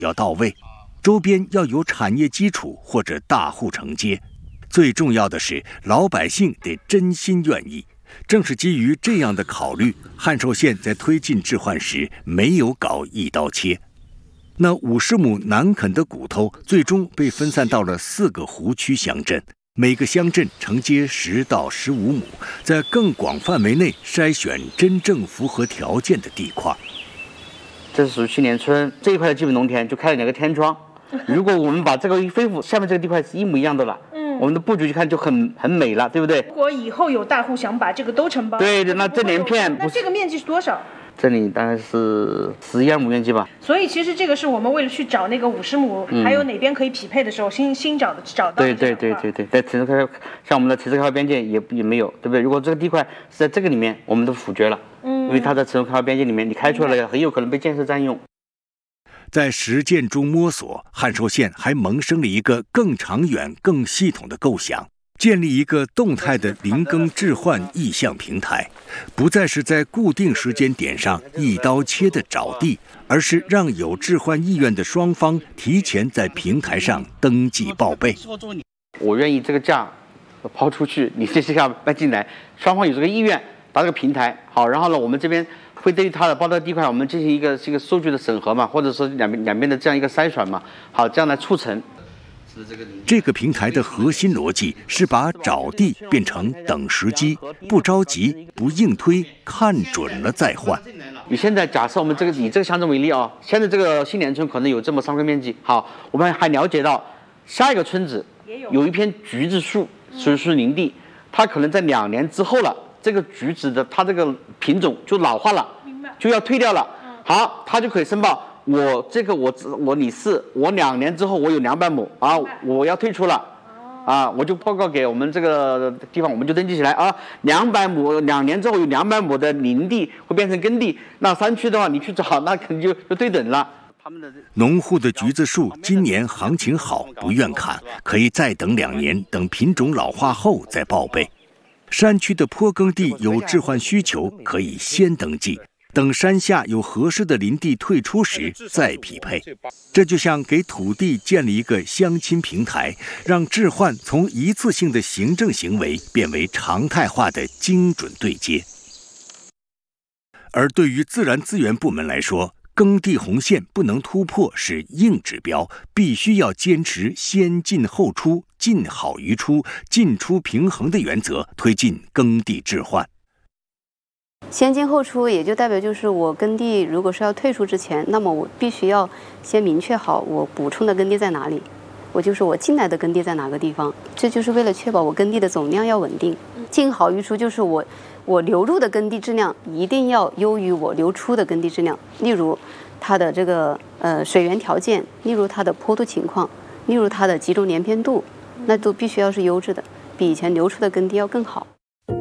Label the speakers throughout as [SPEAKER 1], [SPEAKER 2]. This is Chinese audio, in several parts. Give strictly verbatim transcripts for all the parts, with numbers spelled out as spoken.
[SPEAKER 1] 要到位，周边要有产业基础或者大户承接。最重要的是，老百姓得真心愿意。正是基于这样的考虑，汉寿县在推进置换时没有搞一刀切。那五十亩难啃的骨头，最终被分散到了四个湖区乡镇，每个乡镇承接十到十五亩，在更广范围内筛选真正符合条件的地块。
[SPEAKER 2] 这是属于青年村这一块的基本农田，就开了两个天窗。如果我们把这个一恢复，下面这个地块是一模一样的了。嗯，我们的布局就看就很很美了，对不对？
[SPEAKER 3] 如果以后有大户想把这个都承包，
[SPEAKER 2] 对的，那这连片，
[SPEAKER 3] 那这个面积是多少？
[SPEAKER 2] 这里大概是十一二亩面积吧。
[SPEAKER 3] 所以其实这个是我们为了去找那个五十亩，嗯、还有哪边可以匹配的时候，新新找的找到的。
[SPEAKER 2] 对对对对对，在城市开发，像我们的城市开发边界也也没有，对不对？如果这个地块是在这个里面，我们都否决了，嗯，因为它在城市开发边界里面，你开出来了，很有可能被建设占用。
[SPEAKER 1] 在实践中摸索，汉寿县还萌生了一个更长远、更系统的构想，建立一个动态的林耕置换意向平台，不再是在固定时间点上一刀切的找地，而是让有置换意愿的双方提前在平台上登记报备。
[SPEAKER 2] 我愿意这个价抛出去，你这些价搬进来，双方有这个意愿，打这个平台好，然后呢，我们这边会对于他的报到地块，我们进行一个这个数据的审核嘛，或者说两边两边的这样一个筛选嘛，好，这样来促成。
[SPEAKER 1] 这个平台的核心逻辑是把找地变成等时机，不着急，不硬推，看准了再换。
[SPEAKER 2] 你现在假设我们这个以这个乡镇为例啊，现在这个新年村可能有这么三块面积，好，我们还了解到下一个村子有一片橘子树，属于是林地，它可能在两年之后了。这个橘子的它这个品种就老化了，就要退掉了。好，它就可以申报，我这个我我李四，我两年之后我有两百亩啊，我要退出了，啊，我就报告给我们这个地方，我们就登记起来啊，两百亩两年之后有两百亩的林地会变成耕地，那山区的话你去找，那肯定就就对等了。
[SPEAKER 1] 农户的橘子树今年行情好，不愿砍，可以再等两年，等品种老化后再报备。山区的坡耕地有置换需求，可以先登记，等山下有合适的林地退出时再匹配。这就像给土地建立一个相亲平台，让置换从一次性的行政行为变为常态化的精准对接。而对于自然资源部门来说，耕地红线不能突破是硬指标，必须要坚持先进后出、进好于出、进出平衡的原则，推进耕地置换。
[SPEAKER 4] 先进后出也就代表就是我耕地如果是要退出之前，那么我必须要先明确好我补充的耕地在哪里，我就是我进来的耕地在哪个地方，这就是为了确保我耕地的总量要稳定。进好于出就是我我流入的耕地质量一定要优于我流出的耕地质量，例如它的这个呃水源条件，例如它的坡度情况，例如它的集中连片度，那都必须要是优质的，比以前流出的耕地要更好。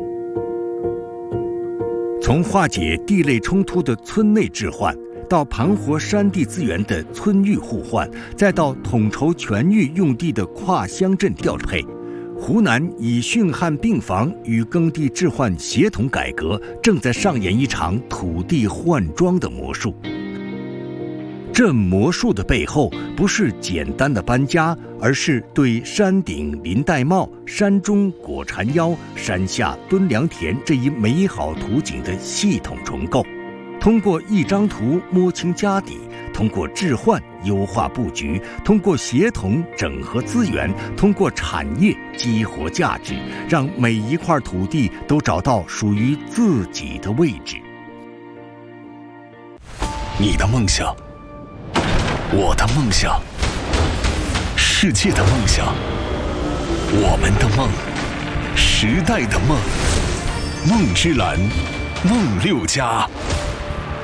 [SPEAKER 1] 从化解地类冲突的村内置换，到盘活山地资源的村域互换，再到统筹全域用地的跨乡镇调配，湖南以汛旱病防与耕地置换协同改革，正在上演一场土地换庄的魔术。这魔术的背后，不是简单的搬家，而是对山顶林玳瑁、山中果缠腰、山下敦良田这一美好图景的系统重构。通过一张图摸清家底，通过置换优化布局，通过协同整合资源，通过产业激活价值，让每一块土地都找到属于自己的位置。
[SPEAKER 5] 你的梦想，我的梦想，世界的梦想，我们的梦，时代的梦，梦之蓝，梦六家。